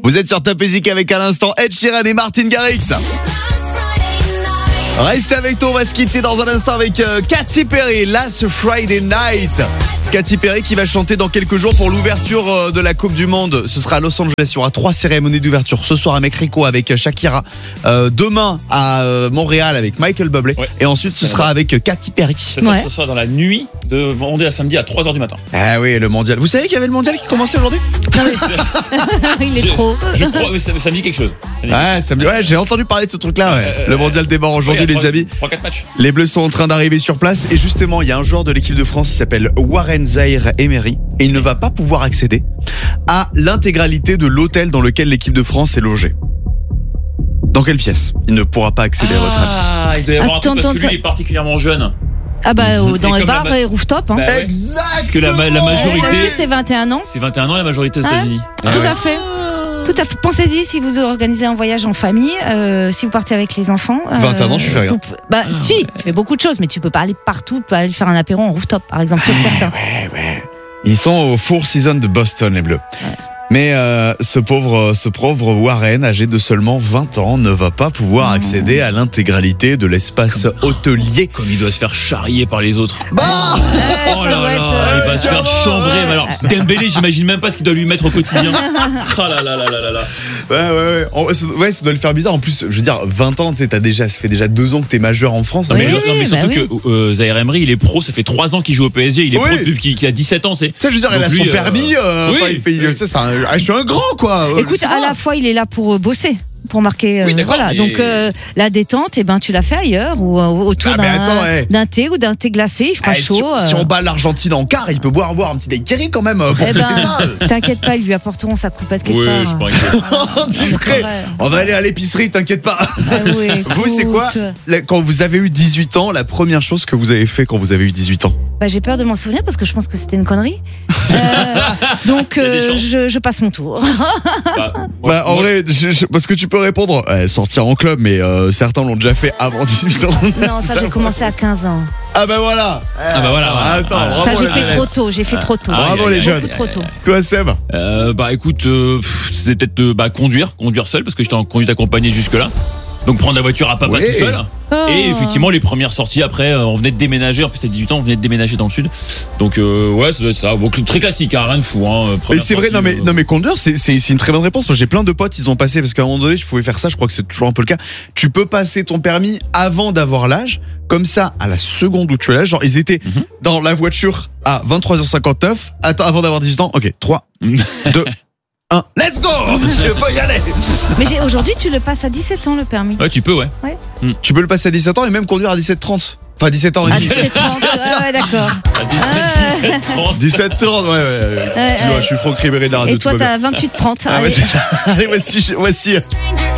Vous êtes sur Top Music avec à l'instant Ed Sheeran et Martin Garrix. Restez avec nous, on va se quitter dans un instant avec Katy Perry, Last Friday Night. Katy Perry qui va chanter dans quelques jours pour l'ouverture de la Coupe du Monde. Ce sera à Los Angeles, il y aura 3 cérémonies d'ouverture. Ce soir à Mexico avec Shakira, demain à Montréal avec Michael Bublé, et ensuite ce sera avec Katy Perry. Ce sera dans la nuit de vendredi à samedi à 3h du matin. Ah oui, le mondial. Vous savez qu'il y avait le mondial qui commençait aujourd'hui? Il est trop. Je crois, mais ça me dit quelque chose. Ouais, j'ai entendu parler de ce truc-là. Ouais. Le mondial démarre aujourd'hui, les amis. 3-4 matchs. Les Bleus sont en train d'arriver sur place et justement, il y a un joueur de l'équipe de France qui s'appelle Warren Zaïre-Emery et il ne va pas pouvoir accéder à l'intégralité de l'hôtel dans lequel l'équipe de France est logée. Dans quelle pièce il ne pourra pas accéder à votre avis? Ah, il doit y avoir un truc parce que lui il est particulièrement jeune. Ah bah dans les bars et rooftop. Hein. Bah ouais. Exact. Parce que la majorité, c'est 21 ans. c'est 21 ans la majorité aux États-Unis. Tout à fait. Tout à fait. Pensez-y si vous organisez un voyage en famille, si vous partez avec les enfants. 21 ans, je fais rien. Si, tu fais beaucoup de choses, mais tu peux pas aller partout, tu peux aller faire un apéro en rooftop, par exemple, sur certains. Ouais. Ils sont au Four Seasons de Boston, les Bleus. Ouais. Mais ce pauvre Warren, âgé de seulement 20 ans, ne va pas pouvoir accéder à l'intégralité de l'espace hôtelier. Comme il doit se faire charrier par les autres. Bah Oh là là, il va se faire chambrer. Mais alors, Dembélé, j'imagine même pas ce qu'il doit lui mettre au quotidien. Oh là là là là là. Ouais, ça doit le faire bizarre. En plus, je veux dire, 20 ans, tu sais, ça fait déjà 2 ans que t'es majeur en France. Non, mais surtout que Zaïre Emery, il est pro, ça fait 3 ans qu'il joue au PSG. Il est pro depuis qu'il a 17 ans, c'est. Tu sais, je veux dire, il a son permis. Je suis un grand, quoi. Écoute, à la fois, il est là pour bosser. Pour marquer, voilà. Donc la détente, tu l'as fait ailleurs ou autour d'un thé ou d'un thé glacé, il fera chaud. Si on bat l'Argentine en quart, il peut boire un petit daiquiri quand même pour fêter ça. T'inquiète pas, ils lui apporteront sa coupette quelque part. Oui, je pense que discret. On va aller à l'épicerie, t'inquiète pas. Vous, c'est quoi quand vous avez eu 18 ans, la première chose que vous avez fait quand vous avez eu 18 ans? J'ai peur de m'en souvenir parce que je pense que c'était une connerie. Donc je passe mon tour. En vrai, parce que tu peux répondre sortir en club, mais certains l'ont déjà fait avant 18 ans. Non, ça j'ai commencé à 15 ans. Ah bah voilà. Attends, ça j'ai fait trop tôt. Bravo les jeunes. Trop tôt. Toi Seb? Écoute, c'était peut-être conduire seul parce que j'étais en conduite accompagnée jusque là. Donc prendre la voiture à papa tout seul. Et effectivement les premières sorties après on venait de déménager, en plus à 18 ans on venait de déménager dans le sud. Donc ça doit être ça. Bon, très classique, rien de fou Mais c'est vrai, non mais conduire c'est une très bonne réponse. Moi j'ai plein de potes, ils ont passé, parce qu'à un moment donné je pouvais faire ça, je crois que c'est toujours un peu le cas. Tu peux passer ton permis avant d'avoir l'âge. Comme ça, à la seconde où tu as l'âge, genre ils étaient dans la voiture à 23h59. Attends, avant d'avoir 18 ans. OK, 3 2 1, let's go. Je peux y aller. Mais aujourd'hui, tu le passes à 17 ans le permis. Ouais, tu peux, ouais. Tu peux le passer à 17 ans et même conduire à 17-30. Enfin 17 ans et 17-30. Ouais, d'accord. À 17-30, ouais. Je suis Franck Ribéry de la radio. Et toi, t'as 28-30. Allez, voici